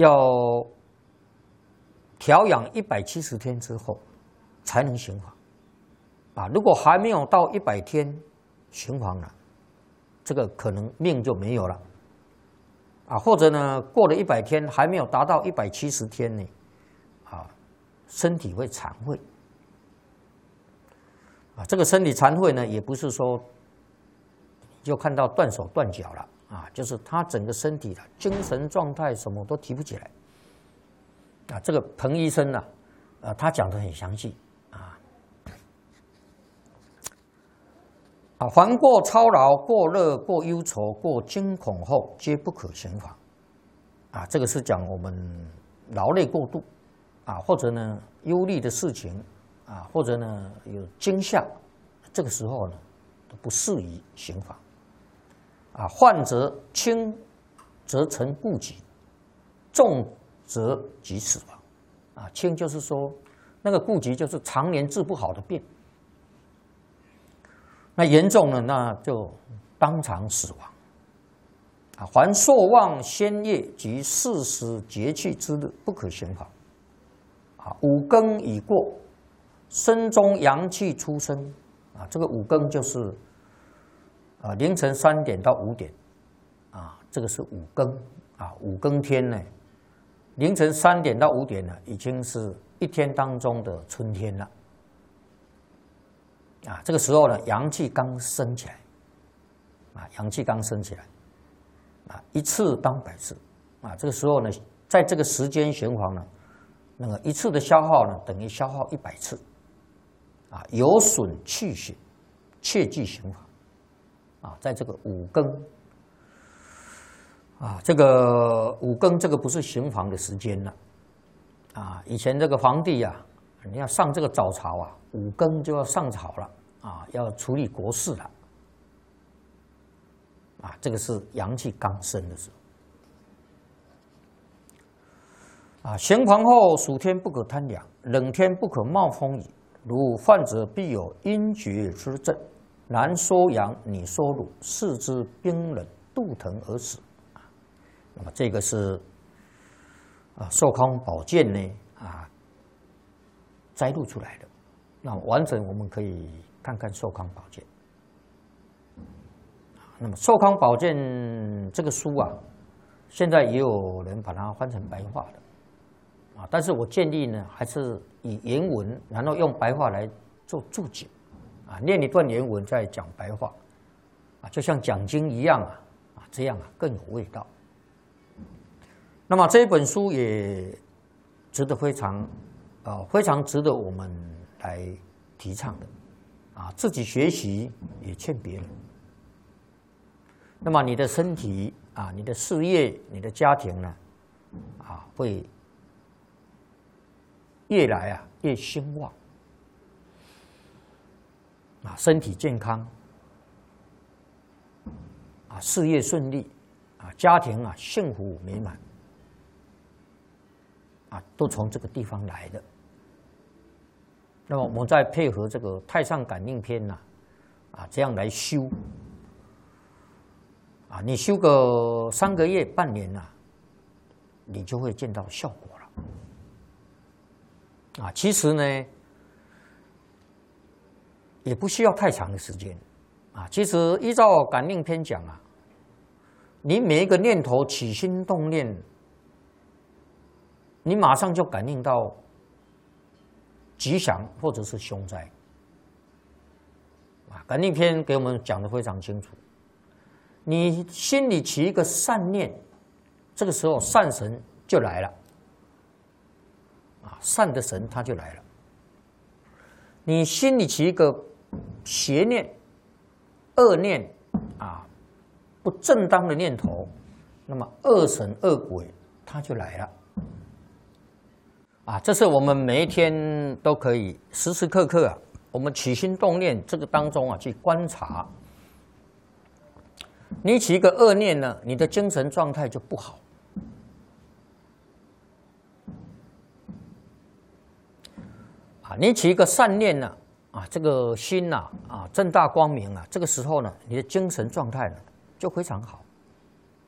要调养170天之后才能行房啊。如果还没有到100天行房了，这个可能命就没有了啊。或者呢，过了100天还没有达到170天呢，啊，身体会残废啊。这个身体残废呢，也不是说就看到断手断脚了啊，就是他整个身体的精神状态什么都提不起来啊。这个彭医生呢，他讲得很详细啊。凡过操劳、过乐、过忧愁、过惊恐后，皆不可行房啊。这个是讲我们劳累过度啊，或者呢忧虑的事情啊，或者呢有惊吓，这个时候呢都不适宜行房啊。患则轻则成痼疾，重则即死亡啊。轻就是说那个痼疾就是常年治不好的病。那严重了，那就当场死亡啊！凡朔望先夜及40节气之日，不可行房啊。5更已过，身中阳气出生啊。这个5更就是凌晨3点到5点啊，这个是5更啊。5更天呢，凌晨3点到5点呢，已经是一天当中的春天了。啊，这个时候呢，阳气刚升起来，啊，阳气刚升起来，啊，一次当百次，啊，这个时候呢，在这个时间循环呢，那个一次的消耗呢，等于消耗100次，啊，有损气血，切忌行房，啊，在这个5更，啊，这个5更这个不是行房的时间了，啊，以前这个皇帝啊。你要上这个早朝啊，5更就要上朝了啊，要处理国事了啊。这个是阳气刚升的时候啊。行房后，暑天不可贪凉，冷天不可冒风雨。如患者必有阴厥之症，难缩阳，拟缩乳，四肢冰冷，肚疼而死啊。那么这个是寿康宝鉴呢啊。摘录出来的，那完整我们可以看看《寿康宝鉴》。那么《寿康宝鉴》这个书啊，现在也有人把它翻成白话的，啊，但是我建议呢，还是以原文，然后用白话来做注解，啊，念一段原文再讲白话，啊，就像讲经一样啊，这样更有味道。那么这一本书也值得非常值得我们来提倡的，啊，自己学习也劝别人。那么你的身体啊，你的事业，你的家庭呢，啊，会越来越兴旺，啊，身体健康，啊，事业顺利，啊，家庭幸福美满，啊，都从这个地方来的。那么我们再配合这个《太上感应篇》啊，这样来修，啊，你修个3个月、半年你就会见到效果了。啊，其实呢，也不需要太长的时间，啊，其实依照《感应篇》讲你每一个念头起心动念，你马上就感应到吉祥或者是凶灾，啊，《感应篇》给我们讲得非常清楚。你心里起一个善念，这个时候善神就来了，啊，善的神他就来了。你心里起一个邪念、恶念啊，不正当的念头，那么恶神恶鬼他就来了。啊，这是我们每一天都可以时时刻刻我们起心动念这个当中去观察。你起一个恶念呢，你的精神状态就不好。啊，你起一个善念呢，这个心正大光明这个时候呢，你的精神状态呢就非常好。